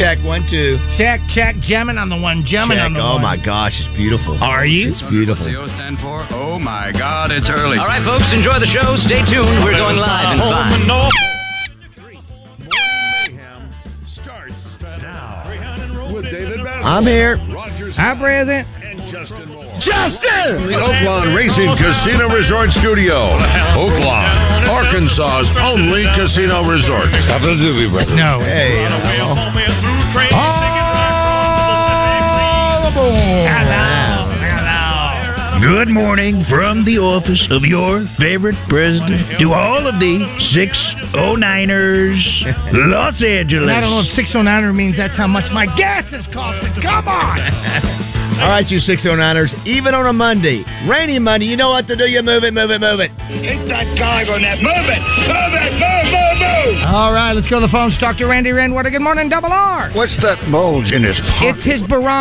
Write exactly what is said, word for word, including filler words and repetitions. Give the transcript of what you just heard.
check. One, two. Check, check. Jamming on the one. Jamming check. on the oh, one. Oh, my gosh. It's beautiful. Are you? It's beautiful. What's the O stand for? Oh, my God. It's early. All right, folks. Enjoy the show. Stay tuned. We're going live in five. With David Banner. I'm here. Hi, President. And Justin Moore. Justin! The Oaklawn Racing Casino Resort Studio. Oaklawn, Arkansas's only casino resort. Stop the doobie, brother. No. Hey, All aboard. Hello. Hello. Good morning from the office of your favorite president to all of the six oh niners, Los Angeles. I don't know if six oh niner means that's how much my gas is costing. Come on. All right, you six oh niners, even on a Monday, rainy Monday, you know what to do. You move it, move it, move it. Take that guy on that. Move it. Move it. Move, move, move. All right, let's go to the phones. Talk to Randy Randwater. Good morning, Double R. What's that bulge in his pocket? It's his barometer.